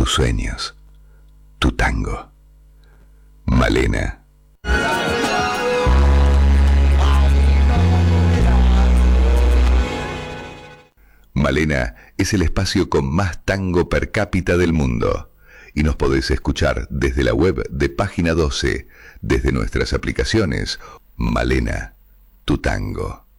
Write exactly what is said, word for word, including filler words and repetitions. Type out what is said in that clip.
tus sueños, tu tango. Malena. Malena es el espacio con más tango per cápita del mundo y nos podés escuchar desde la web de Página doce, desde nuestras aplicaciones. Malena, tu tango.